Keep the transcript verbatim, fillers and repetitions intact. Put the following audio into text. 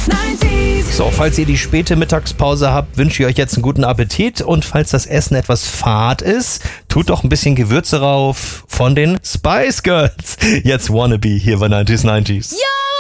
So, falls ihr die späte Mittagspause habt, wünsche ich euch jetzt einen guten Appetit. Und falls das Essen etwas fad ist, tut doch ein bisschen Gewürze rauf von den Spice Girls. Jetzt Wannabe hier bei neunzig neunzig. Ja!